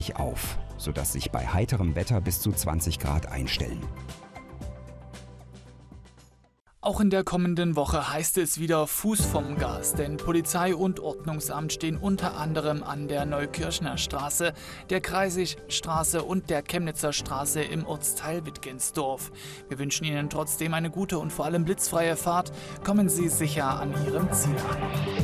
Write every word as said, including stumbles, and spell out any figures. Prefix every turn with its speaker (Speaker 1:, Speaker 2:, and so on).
Speaker 1: auf, sodass sich bei heiterem Wetter bis zu zwanzig Grad einstellen.
Speaker 2: Auch in der kommenden Woche heißt es wieder Fuß vom Gas, denn Polizei und Ordnungsamt stehen unter anderem an der Neukirchner Straße, der Kreisigstraße und der Chemnitzer Straße im Ortsteil Wittgensdorf. Wir wünschen Ihnen trotzdem eine gute und vor allem blitzfreie Fahrt. Kommen Sie sicher an Ihrem Ziel an.